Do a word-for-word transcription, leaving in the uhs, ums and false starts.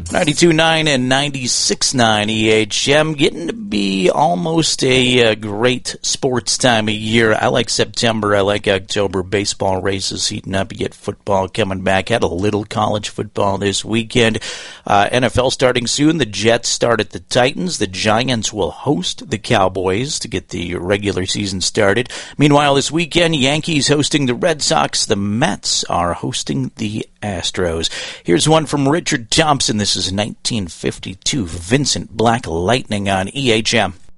ninety-two point nine and ninety-six point nine E H M, getting to be almost a uh, great sports time of year. I like September. I like October. Baseball races heating up. You get football coming back. Had a little college football this weekend. Uh, N F L starting soon. The Jets start at the Titans. The Giants will host the Cowboys to get the regular season started. Meanwhile, this weekend, Yankees hosting the Red Sox. The Mets are hosting the Astros. Here's one from Richard Thompson. This is nineteen fifty-two Vincent Black Lightning on E H M.